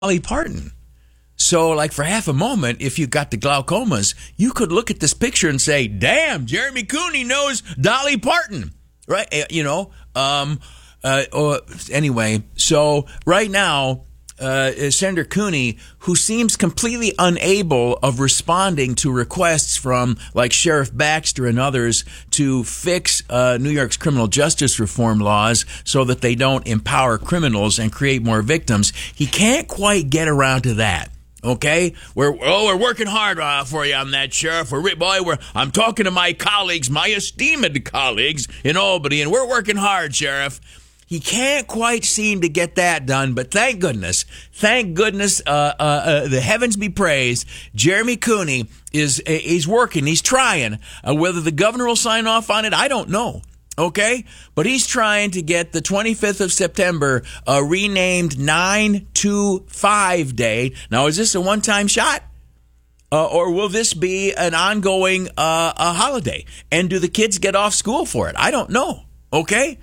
Dolly Parton. So, like, for half a moment, if you got the glaucomas, you could look at this picture and say, damn, Jeremy Cooney knows Dolly Parton, right? Anyway, so right now, Senator Cooney, who seems completely unable of responding to requests from, like, Sheriff Baxter and others to fix New York's criminal justice reform laws so that they don't empower criminals and create more victims, he can't quite get around to that. Okay, we're working hard for you on that, Sheriff. I'm talking to my colleagues, my esteemed colleagues in Albany, and we're working hard, Sheriff. He can't quite seem to get that done, but thank goodness, the heavens be praised. Jeremy Cooney he's working, he's trying. Whether the governor will sign off on it, I don't know. Okay, but he's trying to get the 25th of September renamed 9/25 Day. Now, is this a one-time shot? Or will this be an ongoing holiday? And do the kids get off school for it? I don't know. Okay?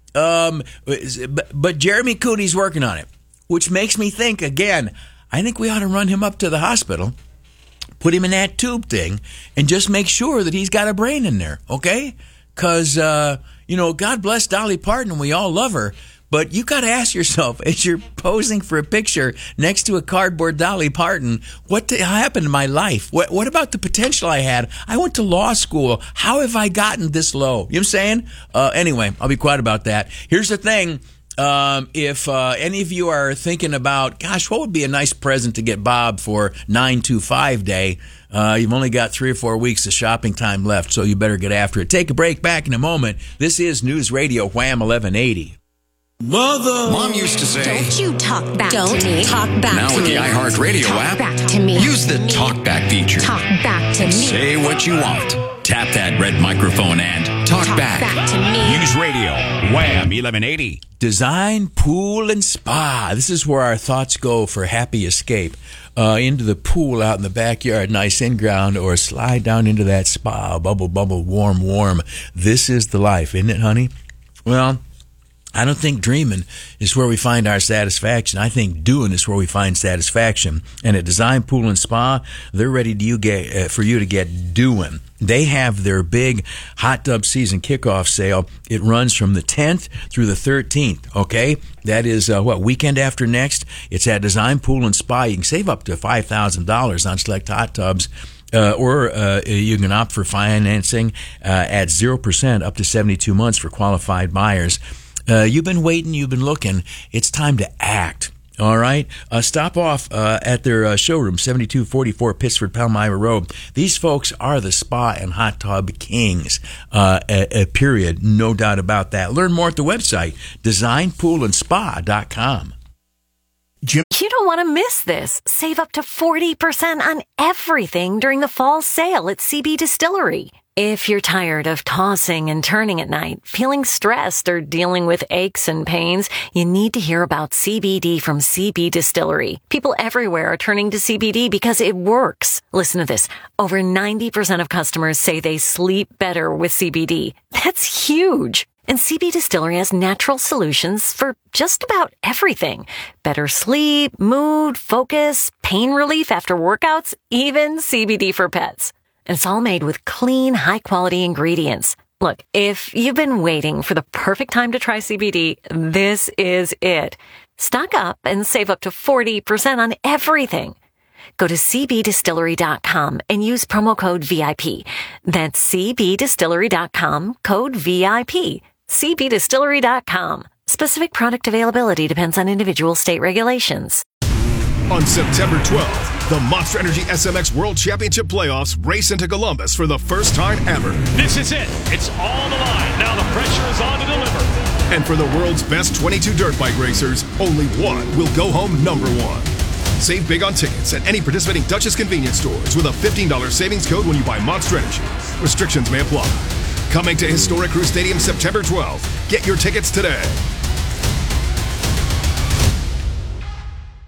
But Jeremy Cooney's working on it, which makes me think, again, I think we ought to run him up to the hospital, put him in that tube thing, and just make sure that he's got a brain in there, okay? Because, God bless Dolly Parton, we all love her, but you got to ask yourself, as you're posing for a picture next to a cardboard Dolly Parton, what happened to my life? What about the potential I had? I went to law school. How have I gotten this low? You know what I'm saying? Anyway, I'll be quiet about that. Here's the thing. If any of you are thinking about, gosh, what would be a nice present to get Bob for 9/25 Day? You've only got 3 or 4 weeks of shopping time left, so you better get after it. Take a break. Back in a moment. This is News Radio Wham 1180. Mother. Mom used to say, don't you talk back to me. Talk back now to with me. the iHeartRadio app, back to me. use the talk back feature. Talk back to me. Say what you want. Tap that red microphone and talk back. to me. News Radio Wham 1180. Design Pool and Spa. This is where our thoughts go for happy escape. Into the pool out in the backyard, nice in-ground, or slide down into that spa, bubble, warm. This is the life, isn't it, honey? Well, I don't think dreaming is where we find our satisfaction. I think doing is where we find satisfaction. And at Design Pool and Spa, they're ready for you to get doing. They have their big hot tub season kickoff sale. It runs from the 10th through the 13th, okay? That is, weekend after next? It's at Design Pool and Spa. You can save up to $5,000 on select hot tubs. Or you can opt for financing at 0% up to 72 months for qualified buyers. You've been waiting, you've been looking. It's time to act. All right? Stop off at their showroom, 7244 Pittsford Palmyra Road. These folks are the spa and hot tub kings, period. No doubt about that. Learn more at the website, designpoolandspa.com. You don't want to miss this. Save up to 40% on everything during the fall sale at CB Distillery. If you're tired of tossing and turning at night, feeling stressed, or dealing with aches and pains, you need to hear about CBD from CB Distillery. People everywhere are turning to CBD because it works. Listen to this. Over 90% of customers say they sleep better with CBD. That's huge. And CB Distillery has natural solutions for just about everything. Better sleep, mood, focus, pain relief after workouts, even CBD for pets. And it's all made with clean, high-quality ingredients. Look, if you've been waiting for the perfect time to try CBD, this is it. Stock up and save up to 40% on everything. Go to cbdistillery.com and use promo code VIP. That's cbdistillery.com, code VIP. cbdistillery.com. Specific product availability depends on individual state regulations. On September 12th, the Monster Energy SMX World Championship Playoffs race into Columbus for the first time ever. This is it. It's all the line. Now the pressure is on to deliver. And for the world's best 22 dirt bike racers, only one will go home number one. Save big on tickets at any participating Duchess convenience stores with a $15 savings code when you buy Monster Energy. Restrictions may apply. Coming to Historic Crew Stadium September 12th. Get your tickets today.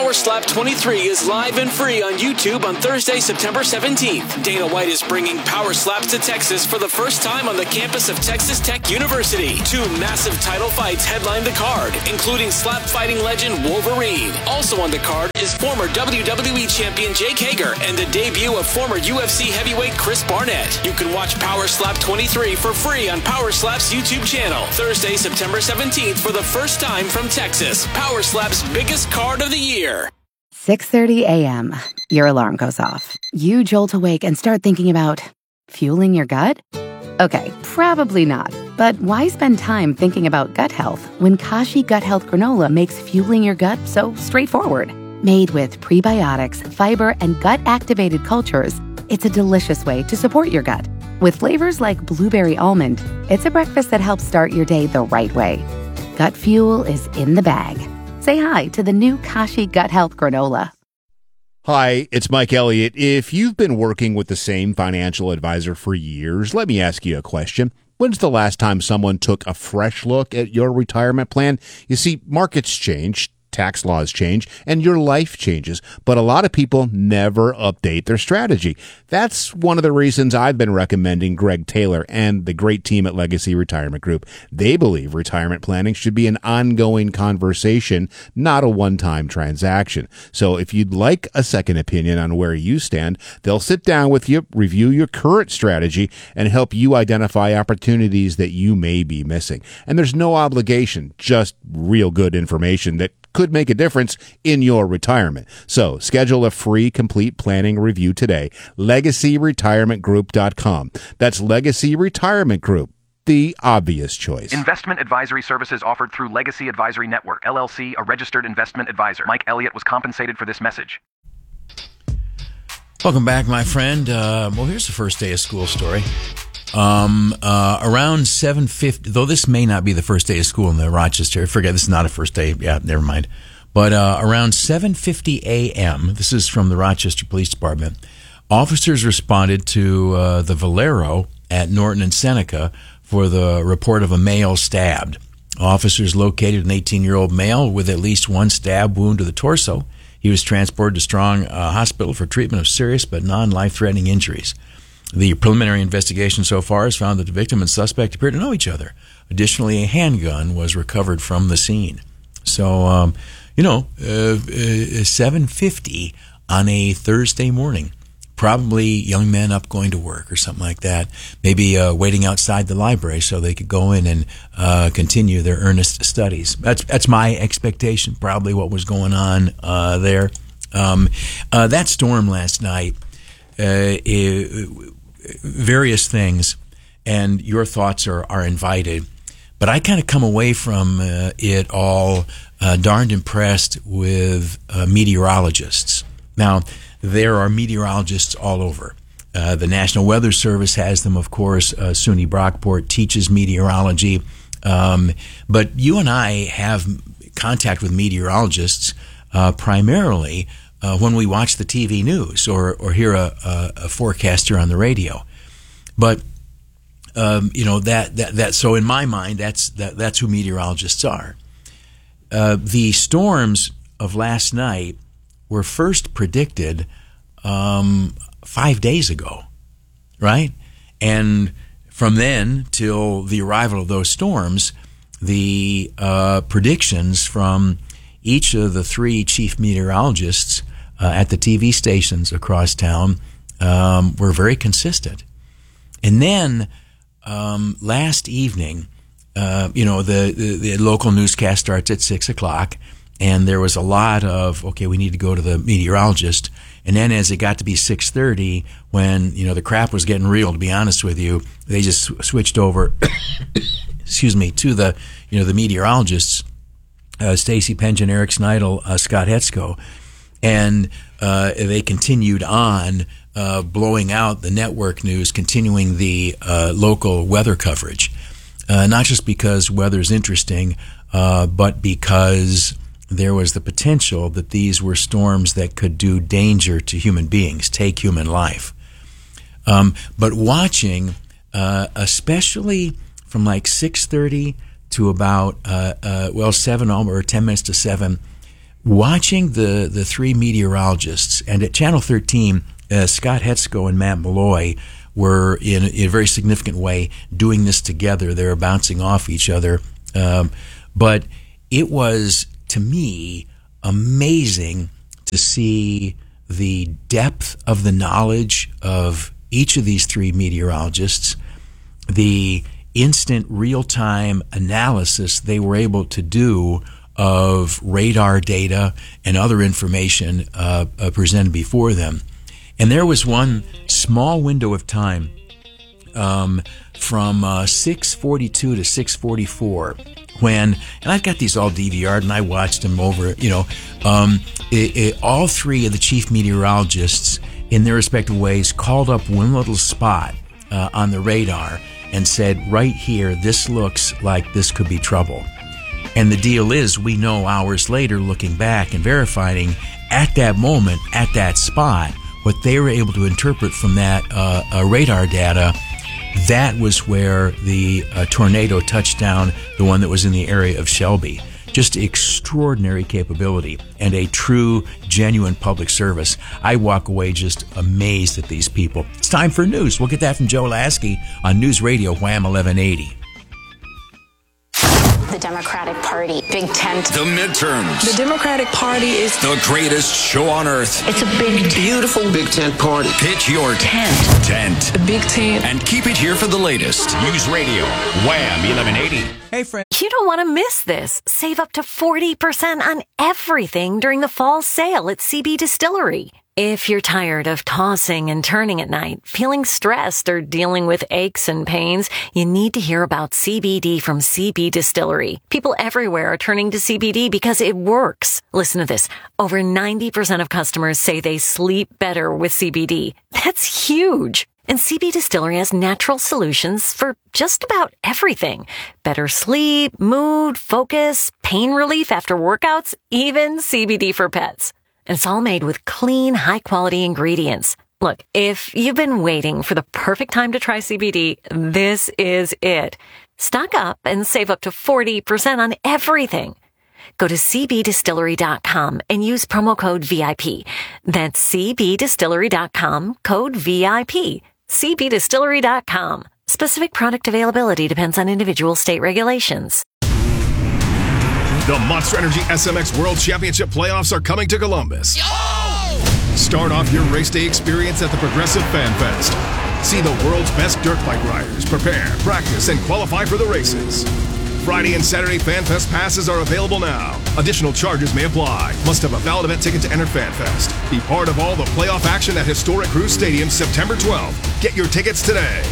Power Slap 23 is live and free on YouTube on Thursday, September 17th. Dana White is bringing Power Slaps to Texas for the first time on the campus of Texas Tech University. 2 massive title fights headline the card, including slap fighting legend Wolverine. Also on the card is former WWE champion Jake Hager and the debut of former UFC heavyweight Chris Barnett. You can watch Power Slap 23 for free on Power Slap's YouTube channel. Thursday, September 17th for the first time from Texas. Power Slap's biggest card of the year. 6:30 a.m. Your alarm goes off. You jolt awake and start thinking about fueling your gut? Okay, probably not. But why spend time thinking about gut health when Kashi Gut Health Granola makes fueling your gut so straightforward? Made with prebiotics, fiber, and gut-activated cultures, it's a delicious way to support your gut. With flavors like blueberry almond, it's a breakfast that helps start your day the right way. Gut fuel is in the bag. Say hi to the new Kashi Gut Health Granola. Hi, it's Mike Elliott. If you've been working with the same financial advisor for years, let me ask you a question. When's the last time someone took a fresh look at your retirement plan? You see, markets change, tax laws change, and your life changes, but a lot of people never update their strategy. That's one of the reasons I've been recommending Greg Taylor and the great team at Legacy Retirement Group. They believe retirement planning should be an ongoing conversation, not a one-time transaction. So if you'd like a second opinion on where you stand, they'll sit down with you, review your current strategy, and help you identify opportunities that you may be missing. And there's no obligation, just real good information that could make a difference in your retirement. So schedule a free complete planning review today. LegacyRetirementGroup.com. That's Legacy Retirement Group, the obvious choice. Investment advisory services offered through Legacy Advisory Network, LLC, a registered investment advisor. Mike Elliott was compensated for this message. Welcome back, my friend. Well, here's the first day of school story. Around 7:50, though this may not be the first day of school in the Rochester, forget, this is not a first day, yeah, never mind. But around 7:50 a.m., this is from the Rochester Police Department, officers responded to the Valero at Norton and Seneca for the report of a male stabbed. Officers located an 18-year-old male with at least one stab wound to the torso. He was transported to Strong Hospital for treatment of serious but non-life-threatening injuries. The preliminary investigation so far has found that the victim and suspect appear to know each other. Additionally, a handgun was recovered from the scene. So, 7:50 on a Thursday morning. Probably young men up going to work or something like that. Maybe waiting outside the library so they could go in and continue their earnest studies. That's my expectation, probably what was going on there. That storm last night, various things, and your thoughts are invited. But I kind of come away from it all darned impressed with meteorologists. Now, there are meteorologists all over. The National Weather Service has them, of course. SUNY Brockport teaches meteorology. But you and I have contact with meteorologists primarily when we watch the TV news or hear a forecaster on the radio. But that so in my mind that's who meteorologists are. The storms of last night were first predicted 5 days ago, right? And from then till the arrival of those storms, the predictions from each of the 3 chief meteorologists at the TV stations across town were very consistent. And then last evening, the local newscast starts at 6 o'clock, and there was a lot of, okay, we need to go to the meteorologist. And then as it got to be 6:30, when, the crap was getting real, to be honest with you, they just switched over, to the, the meteorologists, Stacy Pengen, Eric Snidel, Scott Hetzko. And they continued on blowing out the network news, continuing the local weather coverage. Not just because weather's interesting, but because there was the potential that these were storms that could do danger to human beings, take human life. But watching, especially from like 6:30 to about 7 or 10 minutes to 7, watching the three meteorologists, and at Channel 13, Scott Hetzko and Matt Malloy were in a very significant way doing this together. They were bouncing off each other. But it was, to me, amazing to see the depth of the knowledge of each of these three meteorologists, the instant real-time analysis they were able to do of radar data and other information presented before them. And there was one small window of time from 6:42 to 6:44 when, and I've got these all DVR'd and I watched them over, all three of the chief meteorologists in their respective ways called up one little spot on the radar and said, right here, this looks like this could be trouble. And the deal is, we know hours later, looking back and verifying at that moment, at that spot, what they were able to interpret from that radar data, that was where the tornado touched down, the one that was in the area of Shelby. Just extraordinary capability and a true, genuine public service. I walk away just amazed at these people. It's time for news. We'll get that from Joe Lasky on News Radio Wham 1180. The Democratic Party, Big Tent. The midterms. The Democratic Party is the greatest show on earth. It's a big, beautiful Big Tent party. Pitch your tent. The Big Tent. And keep it here for the latest. News Radio Wham 1180. Hey, friend. You don't want to miss this. Save up to 40% on everything during the fall sale at CB Distillery. If you're tired of tossing and turning at night, feeling stressed, or dealing with aches and pains, you need to hear about CBD from CB Distillery. People everywhere are turning to CBD because it works. Listen to this. Over 90% of customers say they sleep better with CBD. That's huge. And CB Distillery has natural solutions for just about everything. Better sleep, mood, focus, pain relief after workouts, even CBD for pets. And it's all made with clean, high-quality ingredients. Look, if you've been waiting for the perfect time to try CBD, this is it. Stock up and save up to 40% on everything. Go to cbdistillery.com and use promo code VIP. That's cbdistillery.com, code VIP. cbdistillery.com. Specific product availability depends on individual state regulations. The Monster Energy SMX World Championship playoffs are coming to Columbus. Start off your race day experience at the Progressive Fan Fest. See the world's best dirt bike riders prepare, practice, and qualify for the races. Friday and Saturday Fan Fest passes are available now. Additional charges may apply. Must have a valid event ticket to enter Fan Fest. Be part of all the playoff action at Historic Cruise Stadium September 12th. Get your tickets today.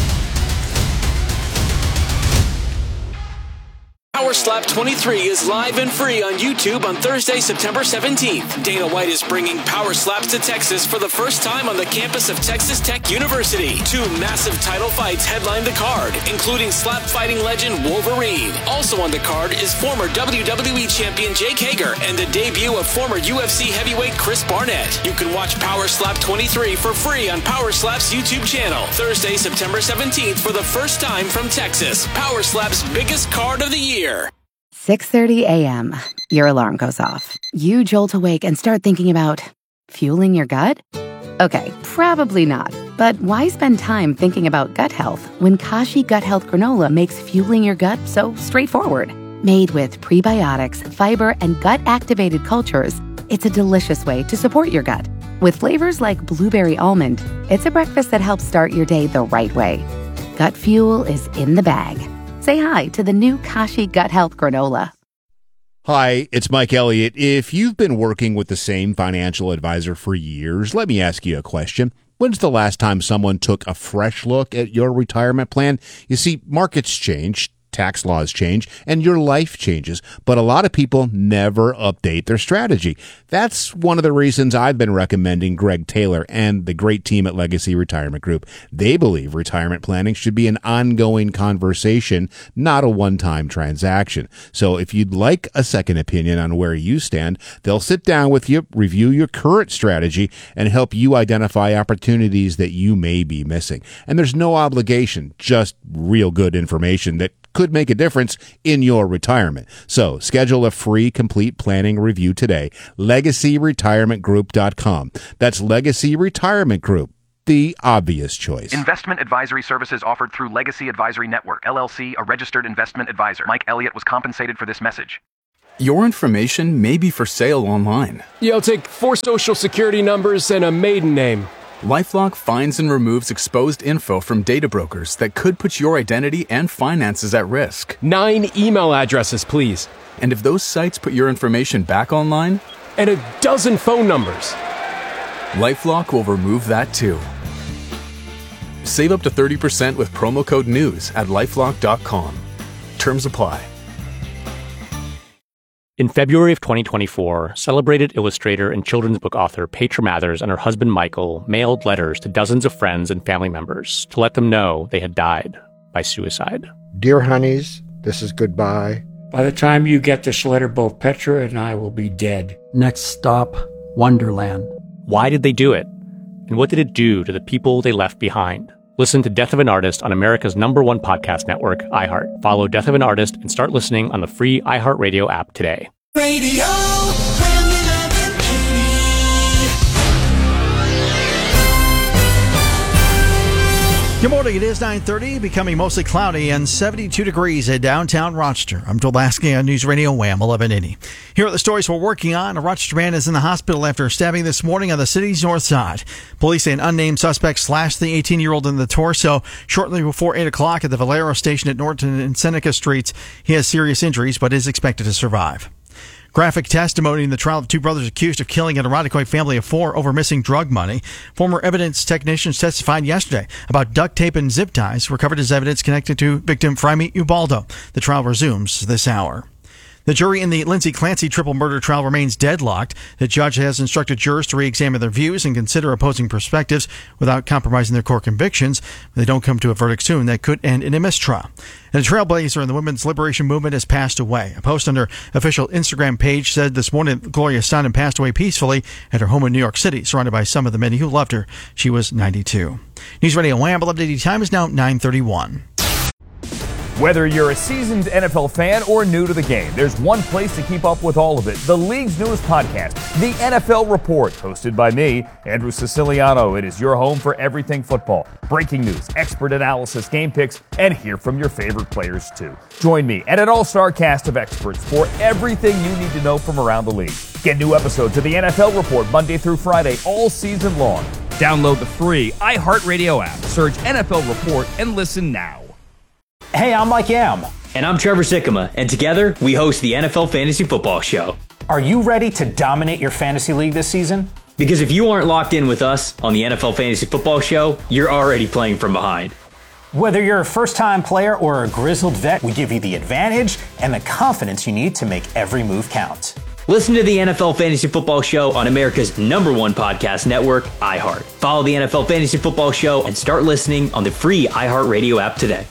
Power Slap 23 is live and free on YouTube on Thursday, September 17th. Dana White is bringing Power Slaps to Texas for the first time on the campus of Texas Tech University. Two massive title fights headline the card, including slap fighting legend Wolverine. Also on the card is former WWE champion Jake Hager and the debut of former UFC heavyweight Chris Barnett. You can watch Power Slap 23 for free on Power Slap's YouTube channel. Thursday, September 17th for the first time from Texas. Power Slap's biggest card of the year. 6:30 a.m. Your alarm goes off. You jolt awake and start thinking about fueling your gut? Okay, probably not. But why spend time thinking about gut health when Kashi Gut Health Granola makes fueling your gut so straightforward? Made with prebiotics, fiber, and gut-activated cultures, it's a delicious way to support your gut. With flavors like blueberry almond, it's a breakfast that helps start your day the right way. Gut fuel is in the bag. Say hi to the new Kashi Gut Health Granola. Hi, it's Mike Elliott. If you've been working with the same financial advisor for years, let me ask you a question. When's the last time someone took a fresh look at your retirement plan? You see, markets change, tax laws change, and your life changes, but a lot of people never update their strategy. That's one of the reasons I've been recommending Greg Taylor and the great team at Legacy Retirement Group. They believe retirement planning should be an ongoing conversation, not a one-time transaction. So if you'd like a second opinion on where you stand, they'll sit down with you, review your current strategy, and help you identify opportunities that you may be missing. And there's no obligation, just real good information that could make a difference in your retirement. So schedule a free complete planning review today. LegacyRetirementGroup.com. That's Legacy Retirement Group, the obvious choice. Investment advisory services offered through Legacy Advisory Network, LLC, a registered investment advisor. Mike Elliott was compensated for this message. Your information may be for sale online. You'll take 4 social security numbers and a maiden name. LifeLock finds and removes exposed info from data brokers that could put your identity and finances at risk. 9 email addresses, please. And if those sites put your information back online? And a dozen phone numbers. LifeLock will remove that too. Save up to 30% with promo code NEWS at LifeLock.com. Terms apply. In February of 2024, celebrated illustrator and children's book author Petra Mathers and her husband Michael mailed letters to dozens of friends and family members to let them know they had died by suicide. Dear honeys, this is goodbye. By the time you get this letter, both Petra and I will be dead. Next stop, Wonderland. Why did they do it? And what did it do to the people they left behind? Listen to Death of an Artist on America's #1 podcast network, iHeart. Follow Death of an Artist and start listening on the free iHeartRadio app today. Radio. Good morning. It is 9:30, becoming mostly cloudy and 72 degrees at downtown Rochester. I'm Joel Lasky on News Radio Wham 1180. Here are the stories we're working on. A Rochester man is in the hospital after stabbing this morning on the city's north side. Police say an unnamed suspect slashed the 18-year-old in the torso shortly before 8 o'clock at the Valero station at Norton and Seneca Streets. He has serious injuries but is expected to survive. Graphic testimony in the trial of 2 brothers accused of killing an Irondequoit family of 4 over missing drug money. Former evidence technicians testified yesterday about duct tape and zip ties recovered as evidence connected to victim Fryme Ubaldo. The trial resumes this hour. The jury in the Lindsay Clancy triple murder trial remains deadlocked. The judge has instructed jurors to re-examine their views and consider opposing perspectives without compromising their core convictions. If they don't come to a verdict soon, that could end in a mistrial. And a trailblazer in the women's liberation movement has passed away. A post on her official Instagram page said this morning Gloria Steinem passed away peacefully at her home in New York City, surrounded by some of the many who loved her. She was 92. News Radio Wham! 1180 time is now 9:31. Whether you're a seasoned NFL fan or new to the game, there's one place to keep up with all of it. The league's newest podcast, The NFL Report, hosted by me, Andrew Siciliano. It is your home for everything football. Breaking news, expert analysis, game picks, and hear from your favorite players too. Join me and an all-star cast of experts for everything you need to know from around the league. Get new episodes of The NFL Report Monday through Friday all season long. Download the free iHeartRadio app. Search NFL Report and listen now. Hey, I'm Mike Yam. And I'm Trevor Sikkema. And together, we host the NFL Fantasy Football Show. Are you ready to dominate your fantasy league this season? Because if you aren't locked in with us on the NFL Fantasy Football Show, you're already playing from behind. Whether you're a first-time player or a grizzled vet, we give you the advantage and the confidence you need to make every move count. Listen to the NFL Fantasy Football Show on America's #1 podcast network, iHeart. Follow the NFL Fantasy Football Show and start listening on the free iHeartRadio app today.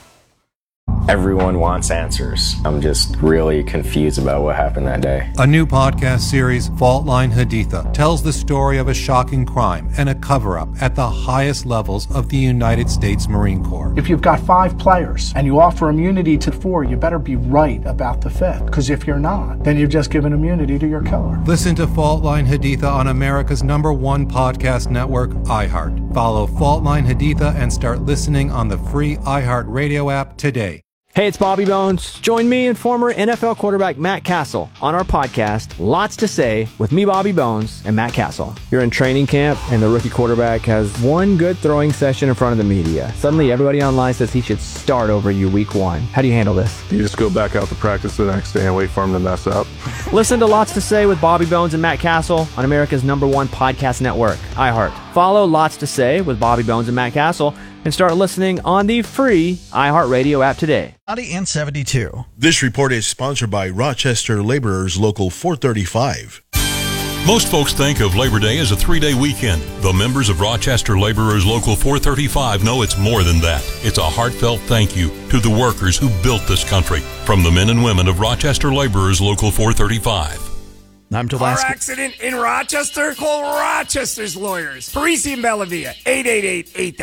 Everyone wants answers. I'm just really confused about what happened that day. A new podcast series, Fault Line Haditha, tells the story of a shocking crime and a cover-up at the highest levels of the United States Marine Corps. If you've got 5 players and you offer immunity to 4, you better be right about the 5th. Because if you're not, then you've just given immunity to your killer. Listen to Fault Line Haditha on America's #1 podcast network, iHeart. Follow Fault Line Haditha and start listening on the free iHeart Radio app today. Hey, it's Bobby Bones. Join me and former NFL quarterback Matt Castle on our podcast, Lots to Say, with me, Bobby Bones, and Matt Castle. You're in training camp, and the rookie quarterback has one good throwing session in front of the media. Suddenly, everybody online says he should start over you week 1. How do you handle this? You just go back out to practice the next day and wait for him to mess up. Listen to Lots to Say with Bobby Bones and Matt Castle on America's #1 podcast network, iHeart. Follow Lots to Say with Bobby Bones and Matt Castle and start listening on the free iHeartRadio app today. And 72. This report is sponsored by Rochester Laborers Local 435. Most folks think of Labor Day as a 3-day weekend. The members of Rochester Laborers Local 435 know it's more than that. It's a heartfelt thank you to the workers who built this country. From the men and women of Rochester Laborers Local 435. I'm Car accident in Rochester? Call Rochester's lawyers. Parisi and Bellavia, 888-8000.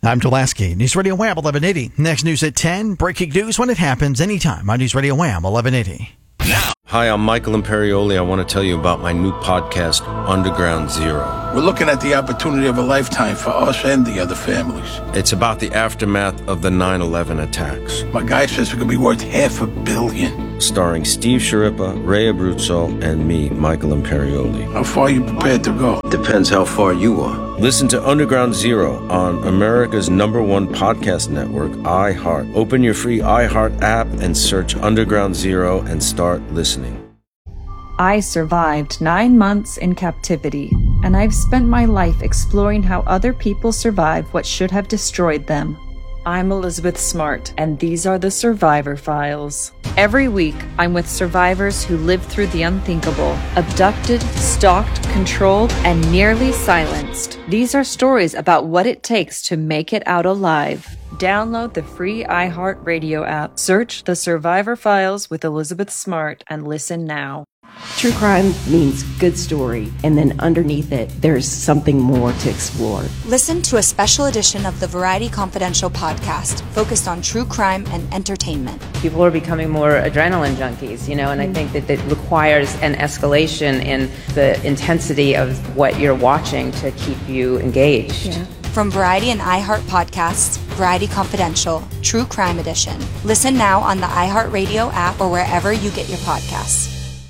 I'm Dulaski. News Radio Wham 1180. Next news at 10. Breaking news when it happens anytime on News Radio Wham 1180. Hi, I'm Michael Imperioli. I want to tell you about my new podcast, Underground Zero. We're looking at the opportunity of a lifetime for us and the other families. It's about the aftermath of the 9/11 attacks. My guy says it could be worth $500 million. Starring Steve Sciarippa, Ray Abruzzo, and me, Michael Imperioli. How far are you prepared to go? Depends how far you are. Listen to Underground Zero on America's #1 podcast network, iHeart. Open your free iHeart app and search Underground Zero and start listening. I survived 9 months in captivity, and I've spent my life exploring how other people survive what should have destroyed them. I'm Elizabeth Smart, and these are the Survivor Files. Every week, I'm with survivors who lived through the unthinkable, abducted, stalked, controlled, and nearly silenced. These are stories about what it takes to make it out alive. Download the free iHeartRadio app, search The Survivor Files with Elizabeth Smart, and listen now. True crime means good story, and then underneath it, there's something more to explore. Listen to a special edition of the Variety Confidential podcast focused on true crime and entertainment. People are becoming more adrenaline junkies, and I think that it requires an escalation in the intensity of what you're watching to keep you engaged. Yeah. From Variety and iHeart podcasts, Variety Confidential, True Crime Edition. Listen now on the iHeartRadio app or wherever you get your podcasts.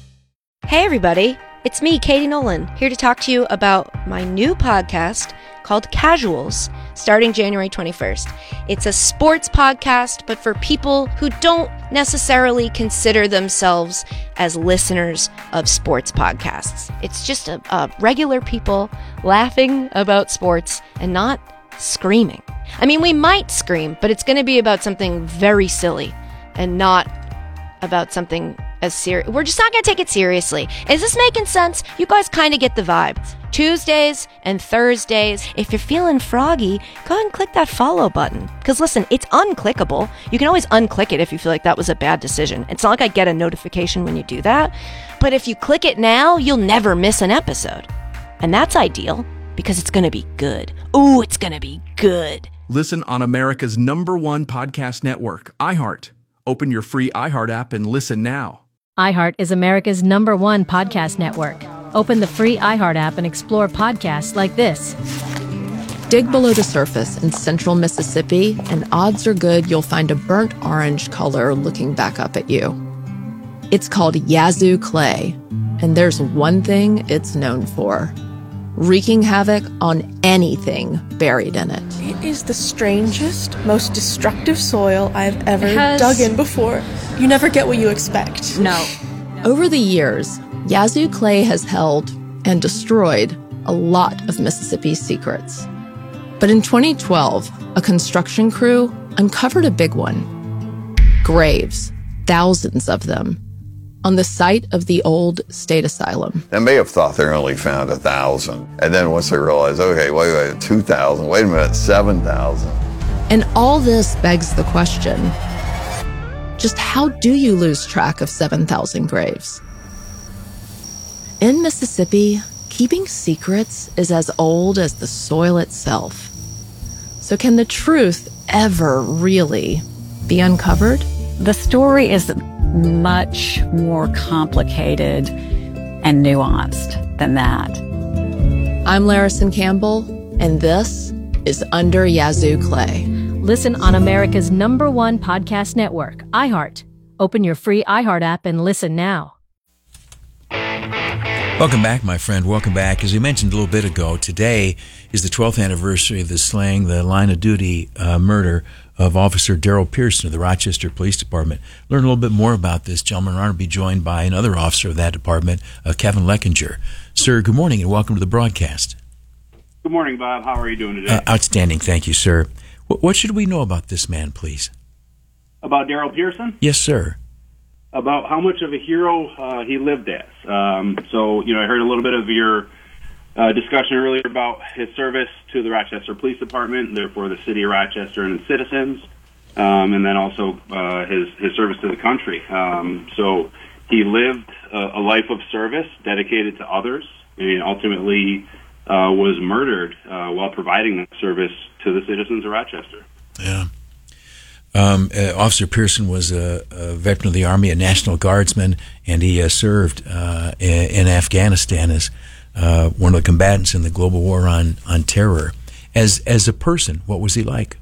Hey everybody, it's me, Katie Nolan, here to talk to you about my new podcast called Casuals, starting January 21st. It's a sports podcast, but for people who don't necessarily consider themselves as listeners of sports podcasts. It's just a regular people laughing about sports and not screaming. I mean, we might scream, but it's going to be about something very silly and not about something as serious. We're just not going to take it seriously. Is this making sense? You guys kind of get the vibe. Tuesdays and Thursdays. If you're feeling froggy, go ahead and click that follow button. Because listen, it's unclickable. You can always unclick it if you feel like that was a bad decision. It's not like I get a notification when you do that. But if you click it now, you'll never miss an episode. And that's ideal because it's going to be good. Ooh, it's going to be good. Listen on America's #1 podcast network, iHeart. Open your free iHeart app and listen now. iHeart is America's #1 podcast network. Open the free iHeart app and explore podcasts like this. Dig below the surface in central Mississippi, and odds are good you'll find a burnt orange color looking back up at you. It's called Yazoo clay, and there's one thing it's known for: wreaking havoc on anything buried in it. It is the strangest, most destructive soil I've ever dug in before. You never get what you expect. No. Over the years, Yazoo clay has held and destroyed a lot of Mississippi's secrets. But in 2012, a construction crew uncovered a big one. Graves, thousands of them, on the site of the old state asylum. They may have thought they only found 1,000. And then once they realized, okay, wait, 2,000, wait a minute, 7,000. And all this begs the question, just how do you lose track of 7,000 graves? In Mississippi, keeping secrets is as old as the soil itself. So can the truth ever really be uncovered? The story is much more complicated and nuanced than that. I'm Larison Campbell, and this is Under Yazoo Clay. Listen on America's #1 podcast network, iHeart. Open your free iHeart app and listen now. Welcome back, my friend. Welcome back. As we mentioned a little bit ago, today is the 12th anniversary of the slaying, the line of duty murder of Officer Daryl Pearson of the Rochester Police Department. Learn a little bit more about this, gentleman. We're going to be joined by another officer of that department, Kevin Leckinger. Sir, good morning and welcome to the broadcast. Good morning, Bob. How are you doing today? Outstanding. Thank you, sir. What should we know about this man, please? About Daryl Pearson? Yes, sir. About how much of a hero he lived as. I heard a little bit of your discussion earlier about his service to the Rochester Police Department, and therefore the city of Rochester and its citizens, and then also his service to the country. So he lived a life of service dedicated to others. I mean, ultimately, was murdered while providing that service to the citizens of Rochester. Yeah. Officer Pearson was a veteran of the Army, a National Guardsman, and he served in Afghanistan as one of the combatants in the global war on terror. As a person, what was he like?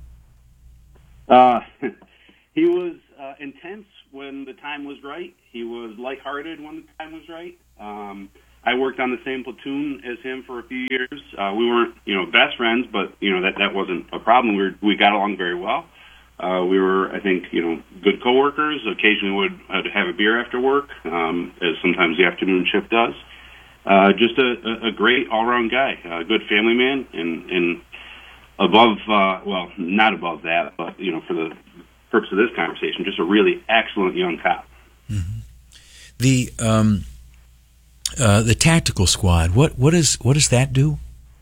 He was intense when the time was right. He was lighthearted when the time was right. I worked on the same platoon as him for a few years. We weren't, best friends, but that wasn't a problem. We got along very well. We were, I think, good coworkers. Occasionally would have a beer after work, as sometimes the afternoon shift does. Just a great all-around guy, a good family man, and above, not above that, but for the purpose of this conversation, just a really excellent young cop. Mm-hmm. The tactical squad, what does that do?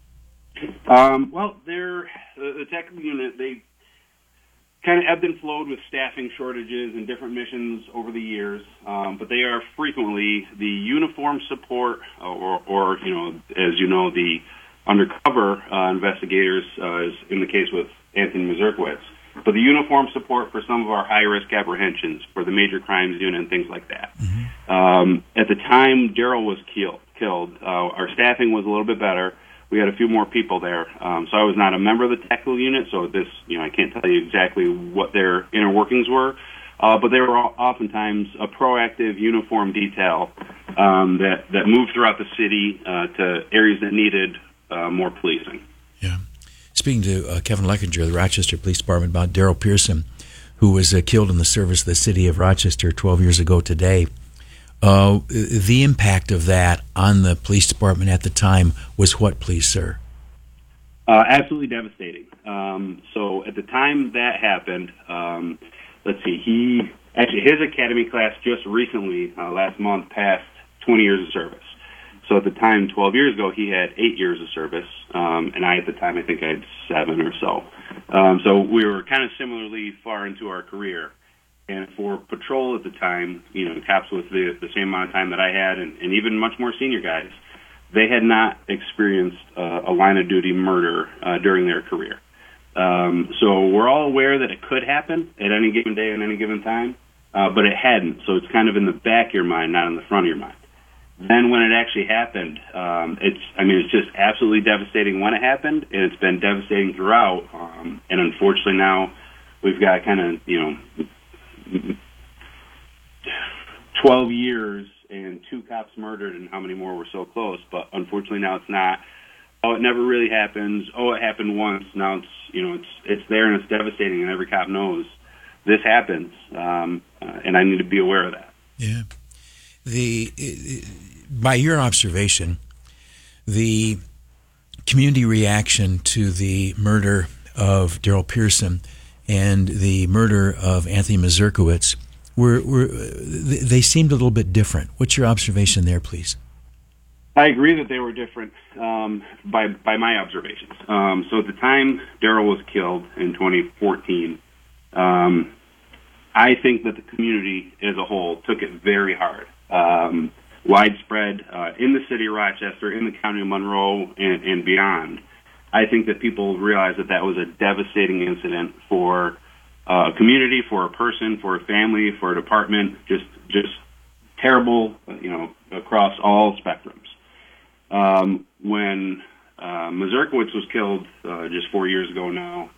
They're the tactical unit. They kind of ebbed and flowed with staffing shortages and different missions over the years, but they are frequently the uniform support, or as you know, the undercover investigators, as in the case with Anthony Mazurkiewicz, but the uniform support for some of our high-risk apprehensions for the major crimes unit and things like that. Mm-hmm. At the time Daryl was killed, our staffing was a little bit better. We had a few more people there. So I was not a member of the tactical unit, so this, I can't tell you exactly what their inner workings were, but they were oftentimes a proactive uniform detail that moved throughout the city to areas that needed more policing. Yeah. Speaking to Kevin Leckinger of the Rochester Police Department about Daryl Pearson, who was killed in the service of the city of Rochester 12 years ago today, the impact of that on the police department at the time was what, please, sir? Absolutely devastating. So at the time that happened, his academy class just recently, last month, passed 20 years of service. So at the time, 12 years ago, he had 8 years of service, and I, at the time, I think I had 7 or so. So we were kind of similarly far into our career. And for patrol at the time, cops with the same amount of time that I had, and even much more senior guys, they had not experienced a line-of-duty murder during their career. So we're all aware that it could happen at any given day and any given time, but it hadn't. So it's kind of in the back of your mind, not in the front of your mind. Then when it actually happened, it's just absolutely devastating when it happened, and it's been devastating throughout. And unfortunately now we've got kind of, 12 years and 2 cops murdered, and how many more were so close. But unfortunately now it's not. Oh, it never really happens. Oh, it happened once. Now it's there and it's devastating, and every cop knows this happens, and I need to be aware of that. Yeah. By your observation, the community reaction to the murder of Daryl Pearson and the murder of Anthony Mazurkiewicz, they seemed a little bit different. What's your observation there, please? I agree that they were different by my observations. So at the time Daryl was killed in 2014, I think that the community as a whole took it very hard. Widespread in the city of Rochester, in the county of Monroe, and beyond. I think that people realized that was a devastating incident for a community, for a person, for a family, for a department, just terrible, across all spectrums. When Mazurkiewicz was killed just 4 years ago now,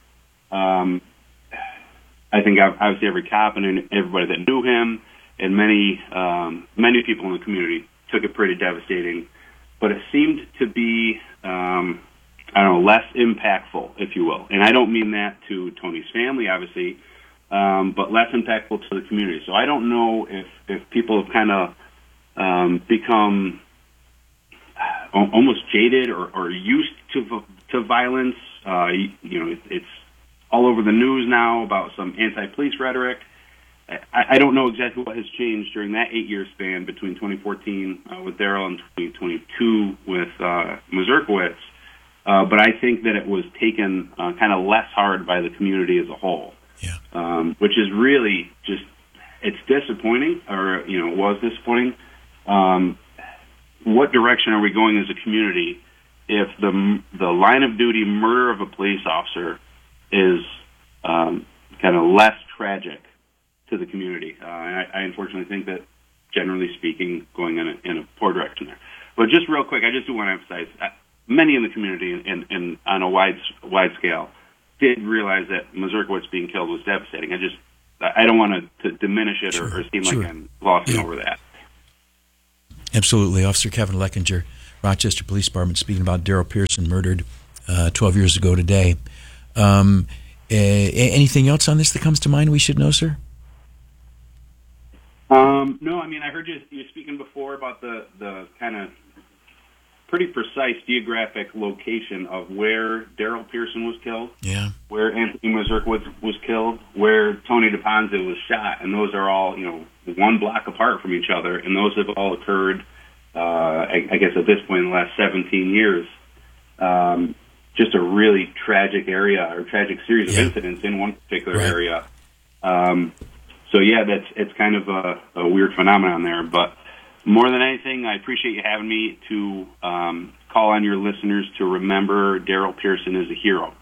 I think obviously every cop and everybody that knew him and many people in the community took it pretty devastating. But it seemed to be, less impactful, if you will. And I don't mean that to Tony's family, obviously, but less impactful to the community. So I don't know if people have kind of become almost jaded or used to violence. It's all over the news now about some anti-police rhetoric. I don't know exactly what has changed during that 8-year span between 2014 with Daryl and 2022 with Mazurkiewicz, but I think that it was taken kind of less hard by the community as a whole, which is really it's disappointing, or was disappointing. What direction are we going as a community if the line of duty murder of a police officer is kind of less tragic to the community. I unfortunately think that, generally speaking, going in a poor direction there. But just real quick, I just do want to emphasize, many in the community and on a wide scale did realize that Mazurkiewicz being killed was devastating. I don't want to diminish it or seem like I'm glossing over that. Absolutely. Officer Kevin Leckinger, Rochester Police Department, speaking about Daryl Pearson, murdered 12 years ago today. Anything else on this that comes to mind we should know, sir? No, I mean, I heard you speaking before about the kind of pretty precise geographic location of where Daryl Pearson was killed, where Anthony Mazurkiewicz was killed, where Tony DePonze was shot, and those are all, one block apart from each other, and those have all occurred, I guess at this point in the last 17 years. Just a really tragic area, or tragic series of incidents in one particular area. So it's kind of a weird phenomenon there, but more than anything, I appreciate you having me to call on your listeners to remember Daryl Pearson as a hero.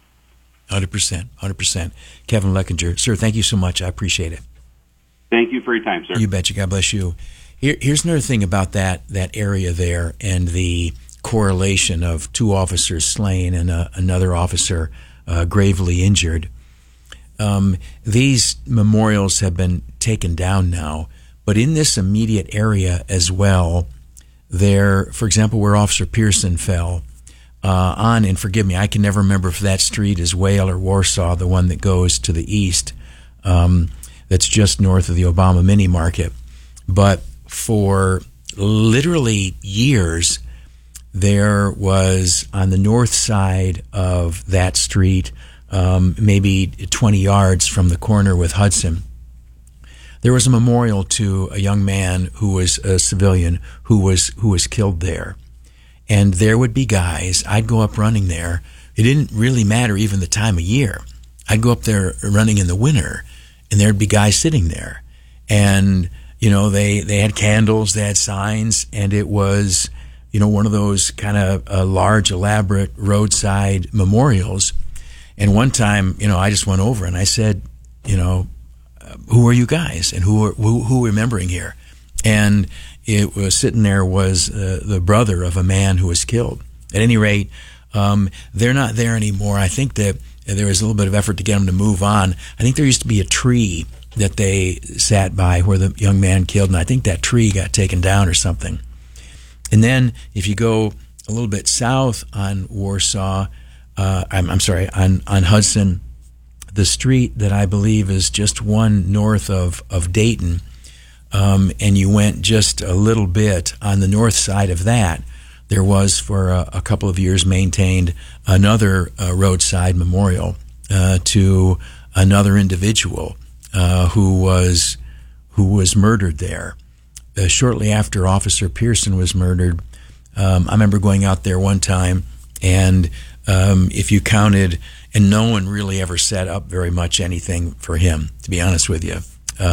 100%. Kevin Leckinger. Sir, thank you so much. I appreciate it. Thank you for your time, sir. You betcha. God bless you. Here's another thing about that area there and the correlation of 2 officers slain and another officer gravely injured. These memorials have been taken down now, but in this immediate area as well, there, for example, where Officer Pearson fell, and forgive me, I can never remember if that street is Whale or Warsaw, the one that goes to the east, that's just north of the Obama Mini Market. But for literally years, there was on the north side of that street, maybe 20 yards from the corner with Hudson, there was a memorial to a young man who was a civilian who was killed there. And there would be guys, I'd go up running there. It didn't really matter even the time of year. I'd go up there running in the winter, and there'd be guys sitting there. And, they had candles, they had signs, and it was, one of those kind of large, elaborate roadside memorials. And one time, I just went over and I said, who are you guys, and who are remembering here? And it was sitting there was the brother of a man who was killed. At any rate, they're not there anymore. I think that there was a little bit of effort to get them to move on. I think there used to be a tree that they sat by where the young man killed, and I think that tree got taken down or something. And then if you go a little bit south on Warsaw, on Hudson, the street that I believe is just one north of Dayton, and you went just a little bit on the north side of that, there was for a couple of years maintained another roadside memorial to another individual who was murdered there. Shortly after Officer Pearson was murdered, I remember going out there one time, and if you counted, and no one really ever set up very much anything for him, to be honest with you.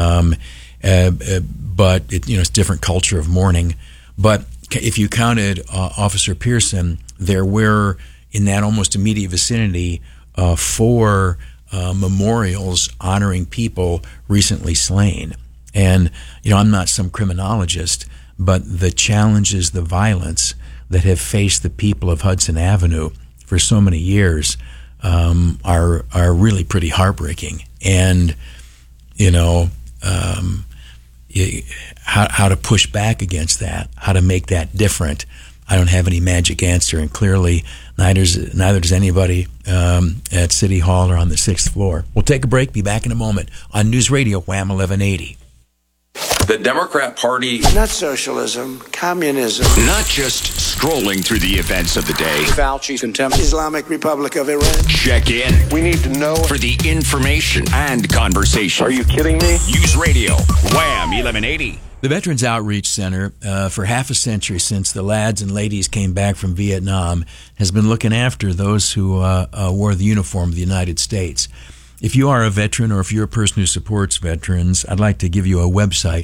But it's different culture of mourning. But if you counted Officer Pearson, there were in that almost immediate vicinity 4 memorials honoring people recently slain. And I'm not some criminologist, but the challenges, the violence that have faced the people of Hudson Avenue for so many years are really pretty heartbreaking. And how to push back against that, how to make that different. I don't have any magic answer, and clearly neither does anybody at City Hall or on the 6th floor. We'll take a break. Be back in a moment on News Radio Wham 1180. The Democrat Party. Not socialism, communism. Not just strolling through the events of the day. Fauci, contempt. Islamic Republic of Iran. Check in. We need to know. For the information and conversation. Are you kidding me? News Radio, Wham 1180. The Veterans Outreach Center, for half a century since the lads and ladies came back from Vietnam, has been looking after those who wore the uniform of the United States. If you are a veteran or if you're a person who supports veterans, I'd like to give you a website.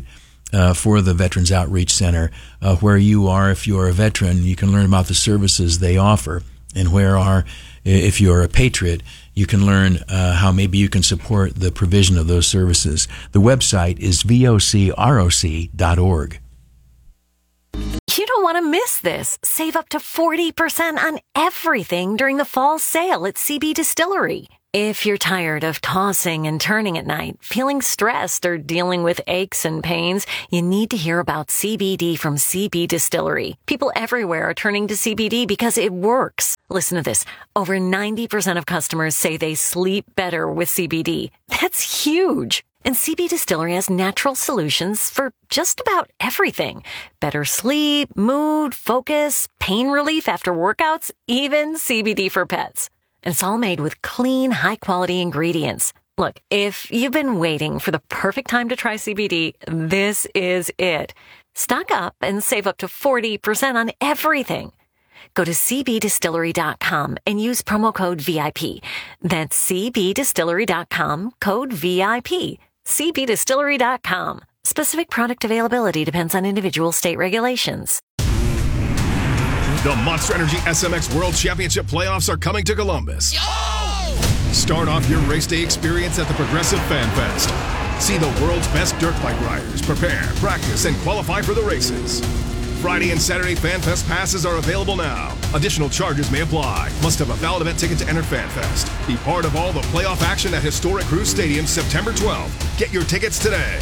for the Veterans Outreach Center. Where you are, if you're a veteran, you can learn about the services they offer. And if you're a patriot, you can learn how maybe you can support the provision of those services. The website is vocroc.org. You don't want to miss this. Save up to 40% on everything during the fall sale at CB Distillery. If you're tired of tossing and turning at night, feeling stressed, or dealing with aches and pains, you need to hear about CBD from CB Distillery. People everywhere are turning to CBD because it works. Listen to this. Over 90% of customers say they sleep better with CBD. That's huge. And CB Distillery has natural solutions for just about everything. Better sleep, mood, focus, pain relief after workouts, even CBD for pets. And it's all made with clean, high-quality ingredients. Look, if you've been waiting for the perfect time to try CBD, this is it. Stock up and save up to 40% on everything. Go to cbdistillery.com and use promo code VIP. That's cbdistillery.com, code VIP. cbdistillery.com. Specific product availability depends on individual state regulations. The Monster Energy SMX World Championship playoffs are coming to Columbus. Start off your race day experience at the Progressive Fan Fest. See the world's best dirt bike riders prepare, practice, and qualify for the races. Friday and Saturday Fan Fest passes are available now. Additional charges may apply. Must have a valid event ticket to enter Fan Fest. Be part of all the playoff action at historic Cruise Stadium September 12th. Get your tickets today.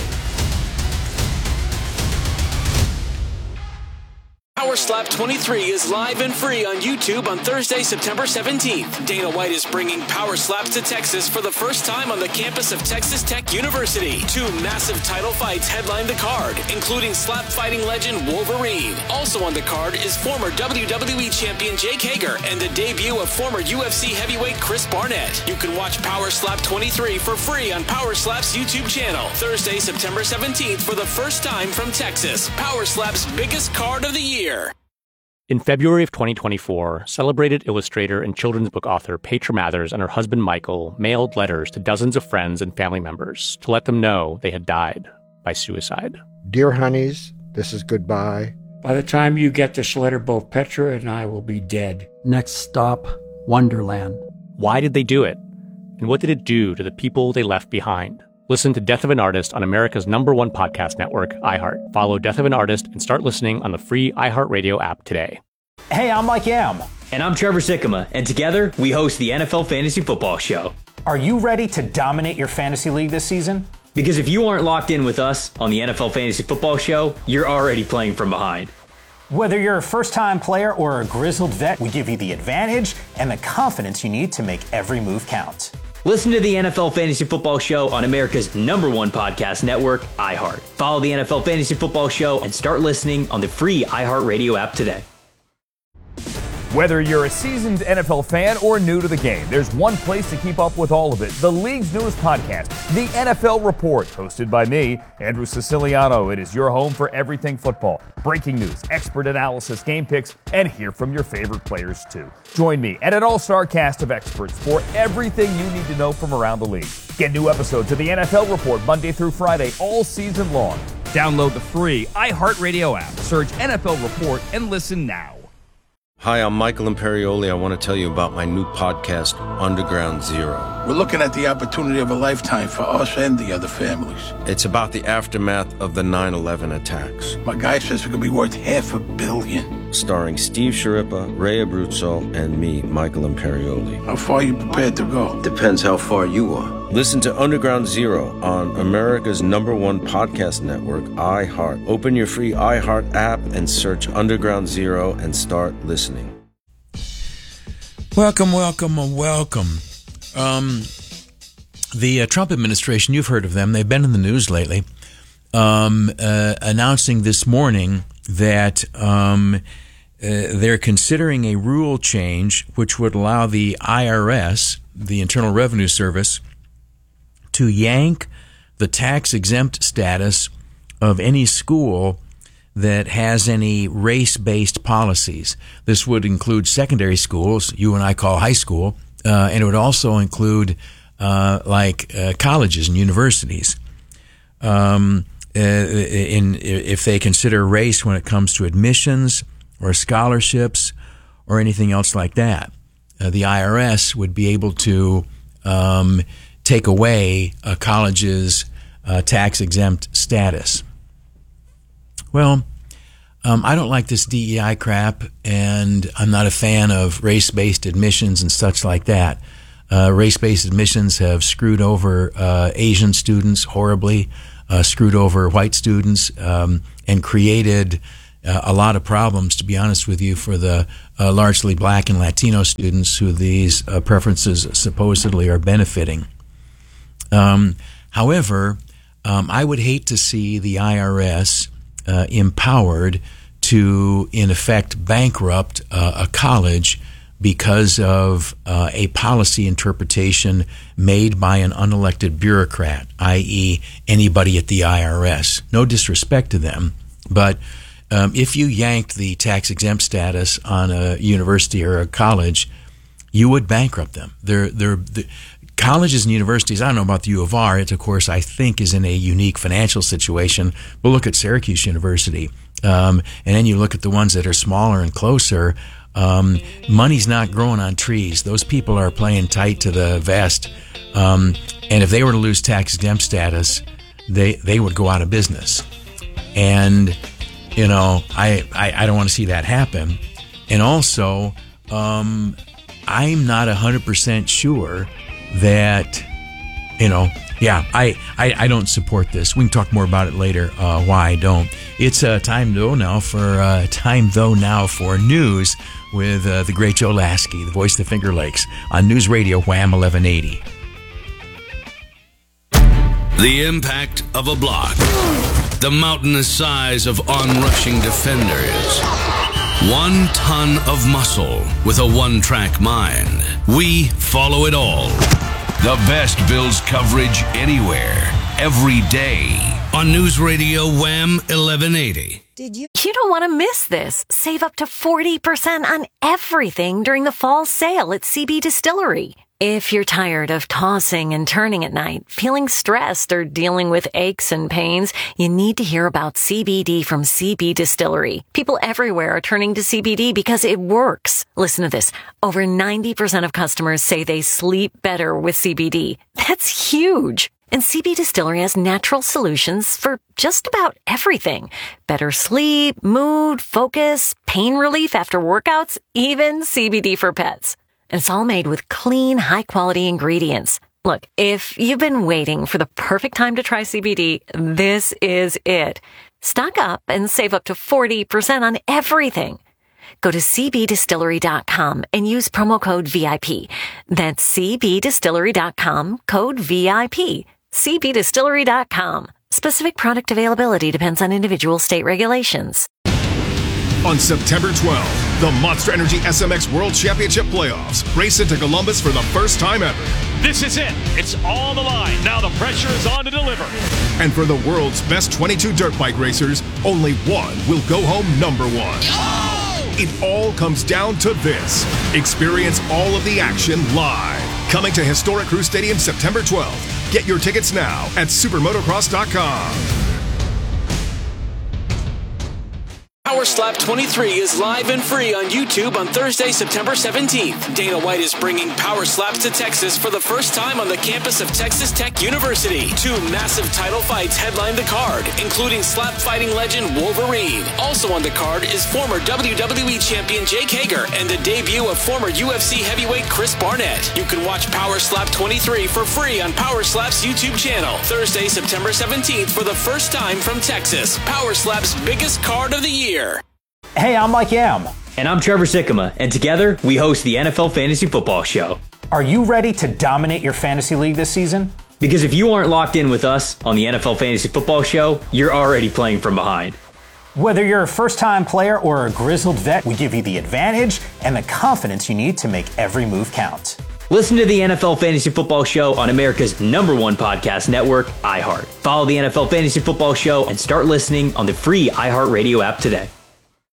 Power Slap 23 is live and free on YouTube on Thursday, September 17th. Dana White is bringing Power Slaps to Texas for the first time on the campus of Texas Tech University. 2 massive title fights headline the card, including slap fighting legend Wolverine. Also on the card is former WWE champion Jake Hager and the debut of former UFC heavyweight Chris Barnett. You can watch Power Slap 23 for free on Power Slap's YouTube channel. Thursday, September 17th for the first time from Texas. Power Slap's biggest card of the year. In February of 2024, celebrated illustrator and children's book author Petra Mathers and her husband Michael mailed letters to dozens of friends and family members to let them know they had died by suicide. Dear honeys, this is goodbye. By the time you get this letter, both Petra and I will be dead. Next stop, Wonderland. Why did they do it? And what did it do to the people they left behind? Listen to Death of an Artist on America's #1 podcast network, iHeart. Follow Death of an Artist and start listening on the free iHeartRadio app today. Hey, I'm Mike Yam. And I'm Trevor Sikkema. And together, we host the NFL Fantasy Football Show. Are you ready to dominate your fantasy league this season? Because if you aren't locked in with us on the NFL Fantasy Football Show, you're already playing from behind. Whether you're a first-time player or a grizzled vet, we give you the advantage and the confidence you need to make every move count. Listen to the NFL Fantasy Football Show on America's #1 podcast network, iHeart. Follow the NFL Fantasy Football Show and start listening on the free iHeartRadio app today. Whether you're a seasoned NFL fan or new to the game, there's one place to keep up with all of it. The league's newest podcast, The NFL Report, hosted by me, Andrew Siciliano. It is your home for everything football. Breaking news, expert analysis, game picks, and hear from your favorite players too. Join me and an all-star cast of experts for everything you need to know from around the league. Get new episodes of The NFL Report Monday through Friday all season long. Download the free iHeartRadio app. Search NFL Report and listen now. Hi, I'm Michael Imperioli. I want to tell you about my new podcast, Underground Zero. We're looking at the opportunity of a lifetime for us and the other families. It's about the aftermath of the 9/11 attacks. My guy says it could be worth $500 million. Starring Steve Sciarippa, Ray Abruzzo, and me, Michael Imperioli. How far are you prepared to go? Depends how far you are. Listen to Underground Zero on America's #1 podcast network, iHeart. Open your free iHeart app and search Underground Zero and start listening. Welcome. The Trump administration, you've heard of them. They've been in the news lately, announcing this morning that they're considering a rule change which would allow the IRS, the Internal Revenue Service, to yank the tax-exempt status of any school that has any race-based policies. This would include secondary schools, you and I call high school, and it would also include colleges and universities. if they consider race when it comes to admissions or scholarships or anything else like that. The IRS would be able to take away a college's tax-exempt status. Well, I don't like this DEI crap, and I'm not a fan of race-based admissions and such like that. Race-based admissions have screwed over Asian students horribly, screwed over white students, and created a lot of problems, to be honest with you, for the largely black and Latino students who these preferences supposedly are benefiting. However, I would hate to see the IRS empowered to, in effect, bankrupt a college because of a policy interpretation made by an unelected bureaucrat, i.e. anybody at the IRS. No disrespect to them, but if you yanked the tax-exempt status on a university or a college, you would bankrupt them. Colleges and universities, I don't know about the U of R, it, of course, I think is in a unique financial situation, but look at Syracuse University. And then you look at the ones that are smaller and closer. Money's not growing on trees. Those people are playing tight to the vest. And if they were to lose tax-exempt status, they would go out of business. And, you know, I don't want to see that happen. And also, I'm not 100% sure that, you know, I don't support this. We can talk more about it later, why I don't. It's time though now for news with the great Joe Lasky, the voice of the Finger Lakes, on News Radio Wham 1180. The impact of a block. The mountainous size of onrushing defenders. 1 ton of muscle with a one-track mind. We follow it all. The best Bills coverage anywhere, every day. On News Radio Wham 1180. You don't want to miss this. Save up to 40% on everything during the fall sale at CB Distillery. If you're tired of tossing and turning at night, feeling stressed, or dealing with aches and pains, you need to hear about CBD from CB Distillery. People everywhere are turning to CBD because it works. Listen to this. Over 90% of customers say they sleep better with CBD. That's huge. And CB Distillery has natural solutions for just about everything. Better sleep, mood, focus, pain relief after workouts, even CBD for pets. And it's all made with clean, high-quality ingredients. Look, if you've been waiting for the perfect time to try CBD, this is it. Stock up and save up to 40% on everything. Go to cbdistillery.com and use promo code VIP. That's cbdistillery.com, code VIP. cbdistillery.com. Specific product availability depends on individual state regulations. On September 12th, the Monster Energy SMX World Championship Playoffs race into Columbus for the first time ever. This is it. It's all the line. Now the pressure is on to deliver. And for the world's best 22 dirt bike racers, only one will go home number one. Oh! It all comes down to this. Experience all of the action live. Coming to Historic Crew Stadium September 12th. Get your tickets now at supermotocross.com. Power Slap 23 is live and free on YouTube on Thursday, September 17th. Dana White is bringing Power Slaps to Texas for the first time on the campus of Texas Tech University. 2 massive title fights headline the card, including slap fighting legend Wolverine. Also on the card is former WWE champion Jake Hager and the debut of former UFC heavyweight Chris Barnett. You can watch Power Slap 23 for free on Power Slap's YouTube channel. Thursday, September 17th for the first time from Texas. Power Slap's biggest card of the year. Hey, I'm Mike Yam. And I'm Trevor Sikkema, and together we host the NFL Fantasy Football Show. Are you ready to dominate your fantasy league this season? Because if you aren't locked in with us on the NFL Fantasy Football Show, you're already playing from behind. Whether you're a first-time player or a grizzled vet, we give you the advantage and the confidence you need to make every move count. Listen to the NFL Fantasy Football Show on America's #1 podcast network, iHeart. Follow the NFL Fantasy Football Show and start listening on the free iHeartRadio app today.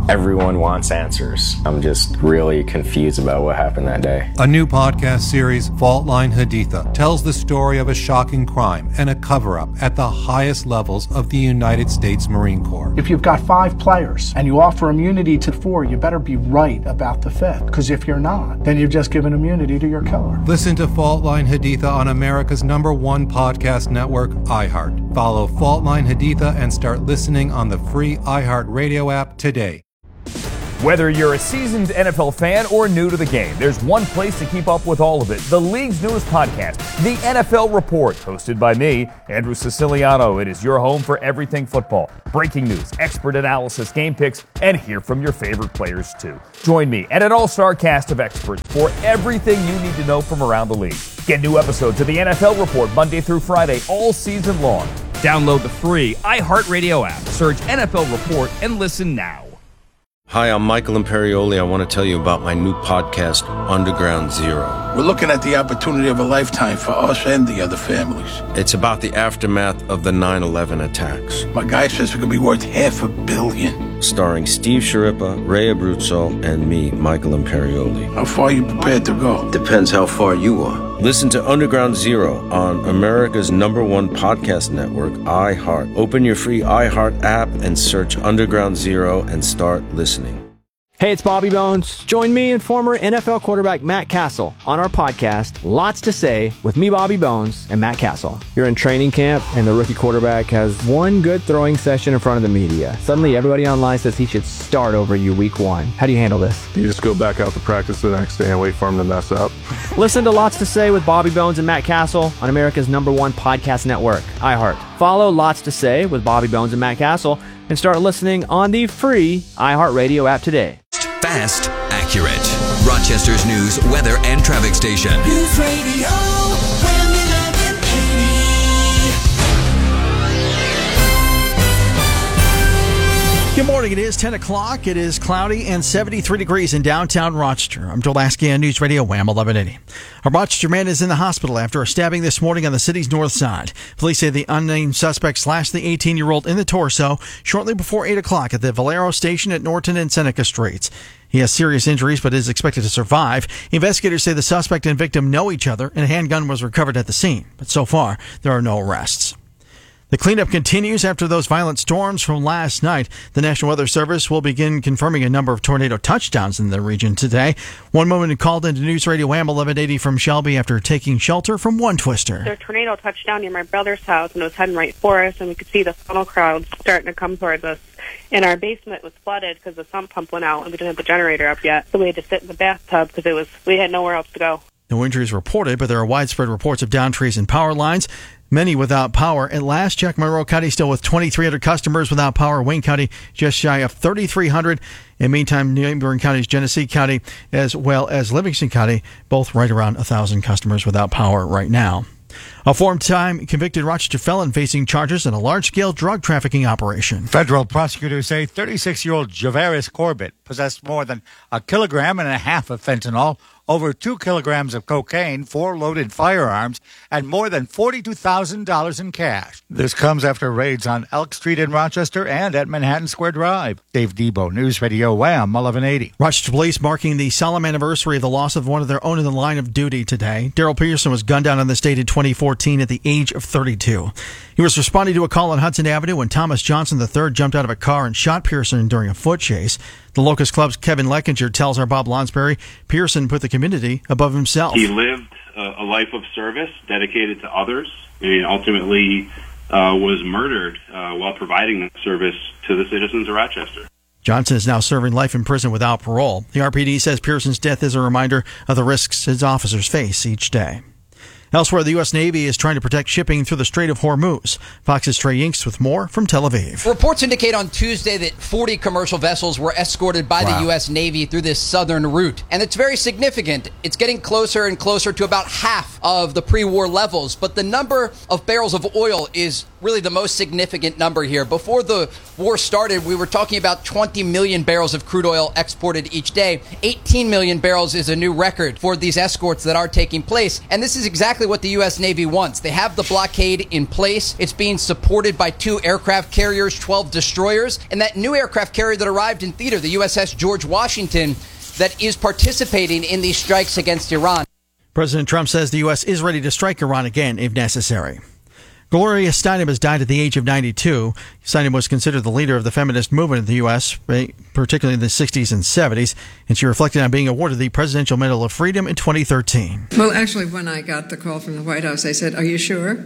Everyone wants answers. I'm just really confused about what happened that day. A new podcast series, Fault Line Haditha, tells the story of a shocking crime and a cover-up at the highest levels of the United States Marine Corps. If you've got 5 players and you offer immunity to 4, you better be right about the 5th. Because if you're not, then you've just given immunity to your killer. Listen to Fault Line Haditha on America's #1 podcast network, iHeart. Follow Fault Line Haditha and start listening on the free iHeart Radio app today. Whether you're a seasoned NFL fan or new to the game, there's one place to keep up with all of it. The league's newest podcast, The NFL Report, hosted by me, Andrew Siciliano. It is your home for everything football. Breaking news, expert analysis, game picks, and hear from your favorite players too. Join me and an all-star cast of experts for everything you need to know from around the league. Get new episodes of The NFL Report Monday through Friday all season long. Download the free iHeartRadio app. Search NFL Report and listen now. Hi, I'm Michael Imperioli. I want to tell you about my new podcast, Underground Zero. We're looking at the opportunity of a lifetime for us and the other families. It's about the aftermath of the 9/11 attacks. My guy says it could be worth $500 million. Starring Steve Sciarippa, Ray Abruzzo, and me, Michael Imperioli. How far are you prepared to go? Depends how far you are. Listen to Underground Zero on America's #1 podcast network, iHeart. Open your free iHeart app and search Underground Zero and start listening. Hey, it's Bobby Bones. Join me and former NFL quarterback Matt Castle on our podcast, Lots to Say, with me, Bobby Bones, and Matt Castle. You're in training camp, and the rookie quarterback has one good throwing session in front of the media. Suddenly, everybody online says he should start over you week 1. How do you handle this? You just go back out to practice the next day and wait for him to mess up. Listen to Lots to Say with Bobby Bones and Matt Castle on America's #1 podcast network, iHeart. Follow Lots to Say with Bobby Bones and Matt Castle and start listening on the free iHeartRadio app today. Fast, accurate. Rochester's news, weather, and traffic station. News Radio WHAM 1180. Good morning. It is 10 o'clock. It is cloudy and 73 degrees in downtown Rochester. I'm Joel Lasky on News Radio WHAM 1180. A Rochester man is in the hospital after a stabbing this morning on the city's north side. Police say the unnamed suspect slashed the 18-year-old in the torso shortly before 8 o'clock at the Valero station at Norton and Seneca Streets. He has serious injuries but is expected to survive. Investigators say the suspect and victim know each other and a handgun was recovered at the scene. But so far, there are no arrests. The cleanup continues after those violent storms from last night. The National Weather Service will begin confirming a number of tornado touchdowns in the region today. One woman called into News Radio WHAM 1180 from Shelby after taking shelter from one twister. Their tornado touched down near my brother's house and it was heading right for us, and we could see the funnel crowds starting to come towards us. And our basement was flooded because the sump pump went out and we didn't have the generator up yet. So we had to sit in the bathtub because we had nowhere else to go. No injuries reported, but there are widespread reports of downed trees and power lines, many without power. At last check, Monroe County still with 2,300 customers without power. Wayne County just shy of 3,300. In the meantime, neighboring counties, Genesee County as well as Livingston County, both right around 1,000 customers without power right now. A four-time convicted Rochester felon facing charges in a large-scale drug trafficking operation. Federal prosecutors say 36-year-old Javaris Corbett possessed more than 1.5 kilograms of fentanyl, over 2 kilograms of cocaine, 4 loaded firearms, and more than $42,000 in cash. This comes after raids on Elk Street in Rochester and at Manhattan Square Drive. Dave Debo, News Radio WHAM 1180. Rochester police marking the solemn anniversary of the loss of one of their own in the line of duty today. Daryl Pearson was gunned down in the state in 2014 at the age of 32. He was responding to a call on Hudson Avenue when Thomas Johnson III jumped out of a car and shot Pearson during a foot chase. The Locust Club's Kevin Leckinger tells our Bob Lonsberry Pearson put the community above himself. He lived a life of service dedicated to others and ultimately was murdered while providing that service to the citizens of Rochester. Johnson is now serving life in prison without parole. The RPD says Pearson's death is a reminder of the risks his officers face each day. Elsewhere, the U.S. Navy is trying to protect shipping through the Strait of Hormuz. Fox's Trey Yinks with more from Tel Aviv. Reports indicate on Tuesday that 40 commercial vessels were escorted by the U.S. Navy through this southern route. And it's very significant. It's getting closer and closer to about half of the pre-war levels. But the number of barrels of oil is really the most significant number here. Before the war started, we were talking about 20 million barrels of crude oil exported each day. 18 million barrels is a new record for these escorts that are taking place. And this is exactly what the U.S. Navy wants. They have the blockade in place. It's being supported by 2 aircraft carriers, 12 destroyers, and that new aircraft carrier that arrived in theater, the USS George Washington, that is participating in these strikes against Iran. President Trump says the U.S. is ready to strike Iran again if necessary. Gloria Steinem has died at the age of 92. Steinem was considered the leader of the feminist movement in the U.S., particularly in the 60s and 70s, and she reflected on being awarded the Presidential Medal of Freedom in 2013. Well, actually, when I got the call from the White House, I said, "Are you sure?"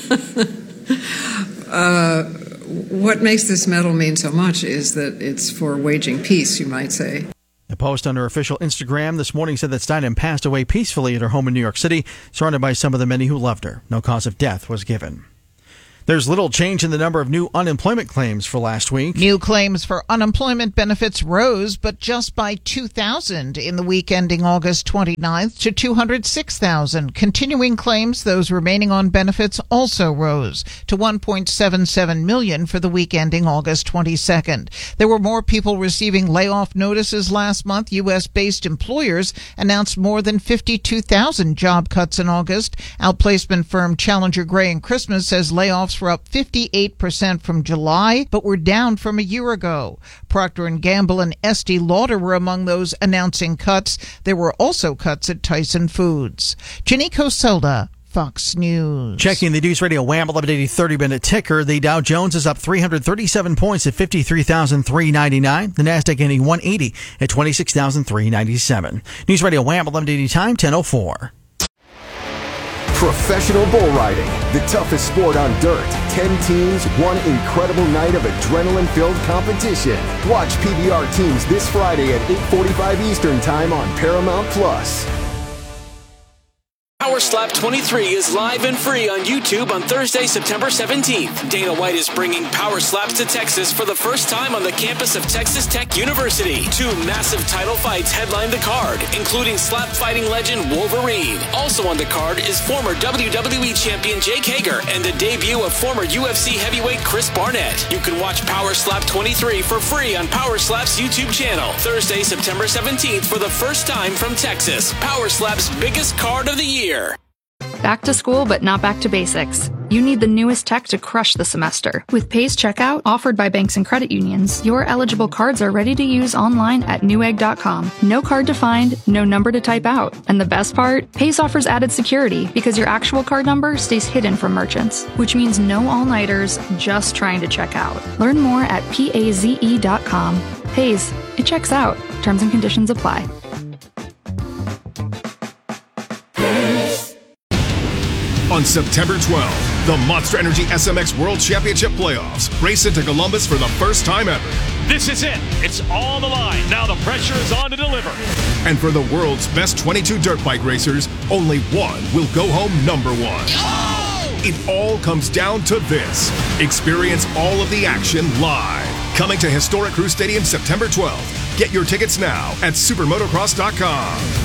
What makes this medal mean so much is that it's for waging peace, you might say. A post on her official Instagram this morning said that Steinem passed away peacefully at her home in New York City, surrounded by some of the many who loved her. No cause of death was given. There's little change in the number of new unemployment claims for last week. New claims for unemployment benefits rose, but just by 2,000 in the week ending August 29th to 206,000. Continuing claims, those remaining on benefits, also rose to 1.77 million for the week ending August 22nd. There were more people receiving layoff notices last month. U.S.-based employers announced more than 52,000 job cuts in August. Outplacement firm Challenger Gray and Christmas says layoffs were up 58% from July, but were down from a year ago. Procter & Gamble and Estee Lauder were among those announcing cuts. There were also cuts at Tyson Foods. Janico Soda, Fox News. Checking the News Radio Wham 1180 30-minute ticker, the Dow Jones is up 337 points at 53,399. The Nasdaq gaining 180 at 26,397. News Radio Wham 1180 time 10:04. Professional bull riding, the toughest sport on dirt. 10 teams, one incredible night of adrenaline-filled competition. Watch PBR teams this Friday at 8:45 Eastern Time on Paramount Plus. Power Slap 23 is live and free on YouTube on Thursday, September 17th. Dana White is bringing Power Slaps to Texas for the first time on the campus of Texas Tech University. 2 massive title fights headline the card, including slap fighting legend Wolverine. Also on the card is former WWE champion Jake Hager and the debut of former UFC heavyweight Chris Barnett. You can watch Power Slap 23 for free on Power Slap's YouTube channel. Thursday, September 17th for the first time from Texas. Power Slap's biggest card of the year. Back to school, but not back to basics. You need the newest tech to crush the semester. With Pays Checkout, offered by banks and credit unions, your eligible cards are ready to use online at newegg.com. No card to find, no number to type out. And the best part? Pays offers added security because your actual card number stays hidden from merchants, which means no all-nighters just trying to check out. Learn more at paze.com. Pays, it checks out. Terms and conditions apply. On September 12th, the Monster Energy SMX World Championship Playoffs race into Columbus for the first time ever. This is it. It's all on the line. Now the pressure is on to deliver. And for the world's best 22 dirt bike racers, only one will go home number one. It all comes down to this. Experience all of the action live. Coming to historic Crew Stadium September 12th. Get your tickets now at supermotocross.com.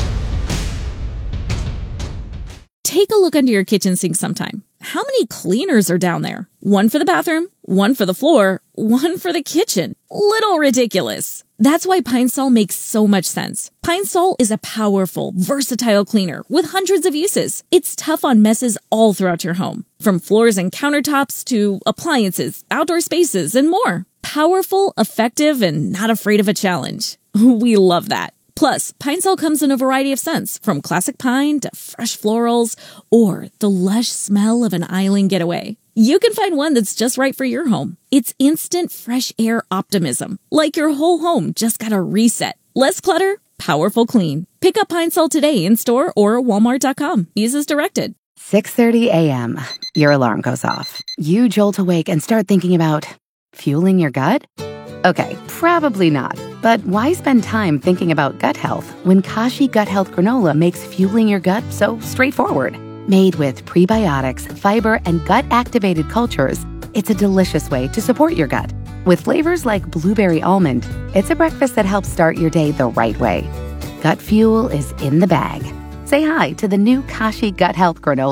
Take a look under your kitchen sink sometime. How many cleaners are down there? One for the bathroom, one for the floor, one for the kitchen. Little ridiculous. That's why Pine Sol makes so much sense. Pine Sol is a powerful, versatile cleaner with hundreds of uses. It's tough on messes all throughout your home, from floors and countertops to appliances, outdoor spaces, and more. Powerful, effective, and not afraid of a challenge. We love that. Plus, Pine Sol comes in a variety of scents, from classic pine to fresh florals, or the lush smell of an island getaway. You can find one that's just right for your home. It's instant fresh air optimism, like your whole home just got a reset. Less clutter, powerful clean. Pick up Pine Sol today in store or walmart.com. Use as directed. 6:30 a.m. Your alarm goes off. You jolt awake and start thinking about fueling your gut? Okay, probably not. But why spend time thinking about gut health when Kashi Gut Health Granola makes fueling your gut so straightforward? Made with prebiotics, fiber, and gut-activated cultures, it's a delicious way to support your gut. With flavors like blueberry almond, it's a breakfast that helps start your day the right way. Gut fuel is in the bag. Say hi to the new Kashi Gut Health Granola.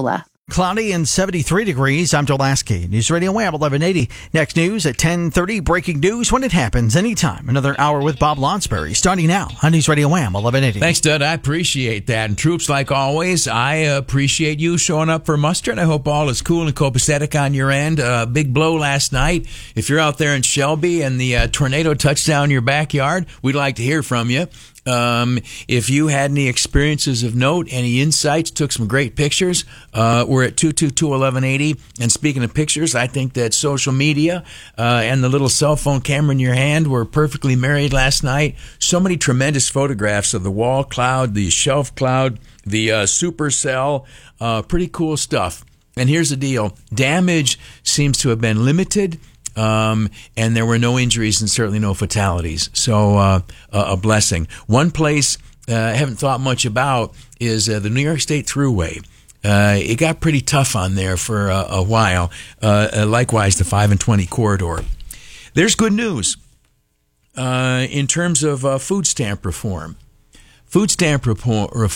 Cloudy and 73 degrees. I'm Joel Lasky. News Radio Wham 1180. Next news at 10:30. Breaking news when it happens anytime. Another hour with Bob Lonsberry starting now on News Radio Wham 1180. Thanks, Dud. I appreciate that. And troops, like always, I appreciate you showing up for muster, and I hope all is cool and copacetic on your end. Big blow last night. If you're out there in Shelby and the tornado touched down your backyard, we'd like to hear from you. If you had any experiences of note, any insights, took some great pictures, we're at 222-1180. And speaking of pictures, I think that social media and the little cell phone camera in your hand were perfectly married last night. So many tremendous photographs of the wall cloud, the shelf cloud, the supercell. Pretty cool stuff. And here's the deal. Damage seems to have been limited. And there were no injuries and certainly no fatalities. So a blessing. One place I haven't thought much about is the New York State Thruway. It got pretty tough on there for a while. Likewise, the 5 and 20 corridor. There's good news in terms of food stamp reform. Food stamp reform